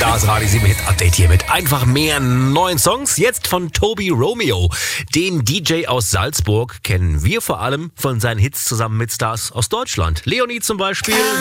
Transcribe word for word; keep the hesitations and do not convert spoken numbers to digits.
Das Radio sieben Hit Update hier mit einfach mehr neuen Songs. Jetzt von Toby Romeo. Den D J aus Salzburg kennen wir vor allem von seinen Hits zusammen mit Stars aus Deutschland. Leonie zum Beispiel.